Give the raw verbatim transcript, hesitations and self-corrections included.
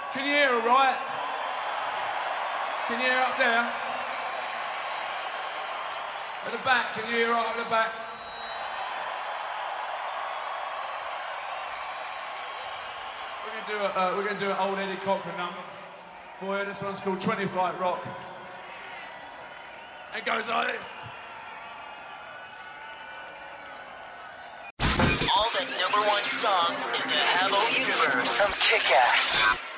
Can you hear all right? Can you hear up there? At the back, can you hear right up at the back? We're gonna do a, uh, we're gonna do an old Eddie Cochran number for you. This one's called twenty Flight Rock. It goes like this. All the number one songs in the Habbo universe from Kick-Ass.